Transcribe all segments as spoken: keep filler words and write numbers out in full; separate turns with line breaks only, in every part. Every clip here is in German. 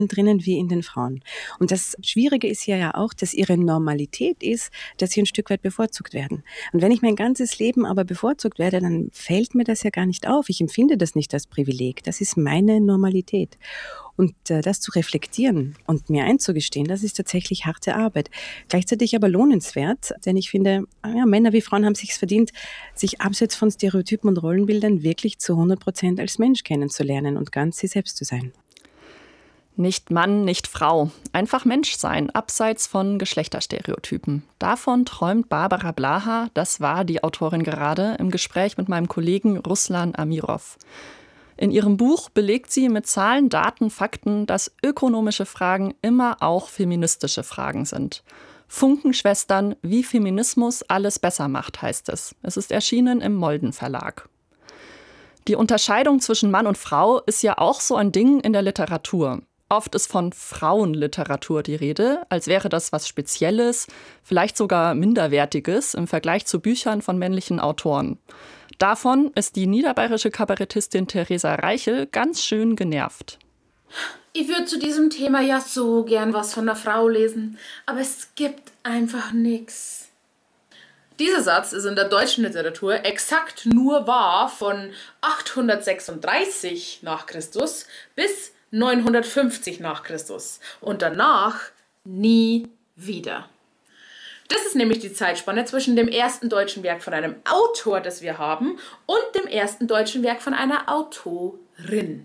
drinnen wie in den Frauen. Und das Schwierige ist hier ja auch, dass ihre Normalität ist, dass sie ein Stück weit bevorzugt werden. Und wenn ich mein ganzes Leben aber bevorzugt werde, dann fällt mir das ja gar nicht auf. Ich empfinde das nicht als Privileg. Das ist meine Normalität. Und äh, das zu reflektieren und mir einzugestehen, das ist tatsächlich harte Arbeit. Gleichzeitig aber lohnenswert, denn ich finde, ja, Männer wie Frauen haben es sich verdient, sich abseits von Stereotypen und Rollenbildern wirklich zu hundert Prozent als Mensch kennenzulernen und ganz sie selbst zu sein.
Nicht Mann, nicht Frau. Einfach Mensch sein, abseits von Geschlechterstereotypen. Davon träumt Barbara Blaha, das war die Autorin gerade, im Gespräch mit meinem Kollegen Ruslan Amirov. In ihrem Buch belegt sie mit Zahlen, Daten, Fakten, dass ökonomische Fragen immer auch feministische Fragen sind. Funkenschwestern, wie Feminismus alles besser macht, heißt es. Es ist erschienen im Molden Verlag. Die Unterscheidung zwischen Mann und Frau ist ja auch so ein Ding in der Literatur. Oft ist von Frauenliteratur die Rede, als wäre das was Spezielles, vielleicht sogar Minderwertiges im Vergleich zu Büchern von männlichen Autoren. Davon ist die niederbayerische Kabarettistin Theresa Reichel ganz schön genervt.
Ich würde zu diesem Thema ja so gern was von einer Frau lesen, aber es gibt einfach nichts. Dieser Satz ist in der deutschen Literatur exakt nur wahr von achthundertsechsunddreißig nach Christus bis neunhundertfünfzig nach Christus und danach nie wieder. Das ist nämlich die Zeitspanne zwischen dem ersten deutschen Werk von einem Autor, das wir haben, und dem ersten deutschen Werk von einer Autorin.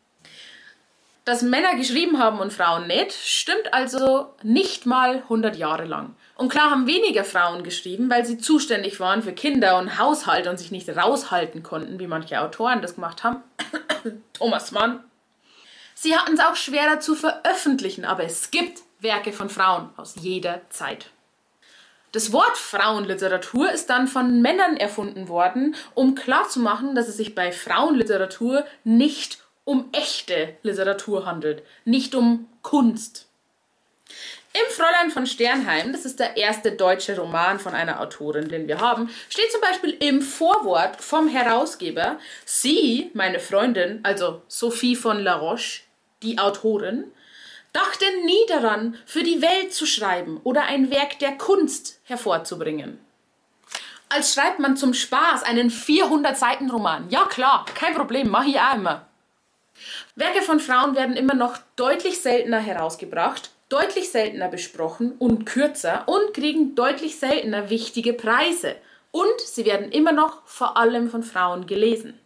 Dass Männer geschrieben haben und Frauen nicht, stimmt also nicht mal hundert Jahre lang. Und klar haben weniger Frauen geschrieben, weil sie zuständig waren für Kinder und Haushalt und sich nicht raushalten konnten, wie manche Autoren das gemacht haben. Thomas Mann. Sie hatten es auch schwerer zu veröffentlichen, aber es gibt Werke von Frauen aus jeder Zeit. Das Wort Frauenliteratur ist dann von Männern erfunden worden, um klarzumachen, dass es sich bei Frauenliteratur nicht um echte Literatur handelt, nicht um Kunst. Im Fräulein von Sternheim, das ist der erste deutsche Roman von einer Autorin, den wir haben, steht zum Beispiel im Vorwort vom Herausgeber: Sie, meine Freundin, also Sophie von La Roche, die Autorin, dachte nie daran, für die Welt zu schreiben oder ein Werk der Kunst hervorzubringen. Als schreibt man zum Spaß einen vierhundert-Seiten-Roman. Ja klar, kein Problem, mache ich auch immer. Werke von Frauen werden immer noch deutlich seltener herausgebracht, deutlich seltener besprochen und kürzer und kriegen deutlich seltener wichtige Preise. Und sie werden immer noch vor allem von Frauen gelesen.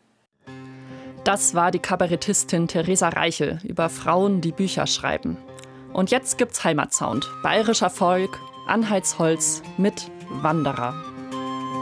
Das war die Kabarettistin Theresa Reichel über Frauen, die Bücher schreiben. Und jetzt gibt's Heimatsound, bayerischer Volk, Anheitsholz mit Wanderer.